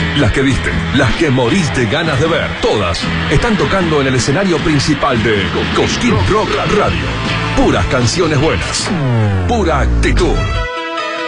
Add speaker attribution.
Speaker 1: las que viste, las que morís de ganas de ver, todas están tocando en el escenario principal de Cosquín Rock Radio. Puras canciones buenas, pura actitud.